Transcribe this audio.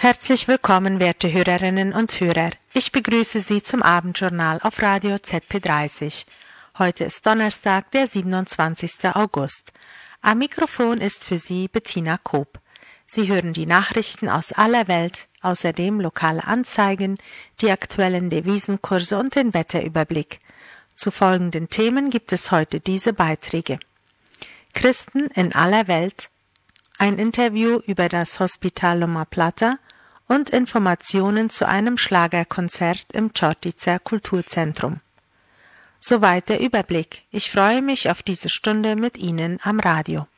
Herzlich willkommen, werte Hörerinnen und Hörer. Ich begrüße Sie zum Abendjournal auf Radio ZP30. Heute ist Donnerstag, der 27. August. Am Mikrofon ist für Sie Bettina Koop. Sie hören die Nachrichten aus aller Welt, außerdem lokale Anzeigen, die aktuellen Devisenkurse und den Wetterüberblick. Zu folgenden Themen gibt es heute diese Beiträge. Christen in aller Welt, ein Interview über das Hospital Loma Plata und Informationen zu einem Schlagerkonzert im Čortica Kulturzentrum. Soweit der Überblick. Ich freue mich auf diese Stunde mit Ihnen am Radio.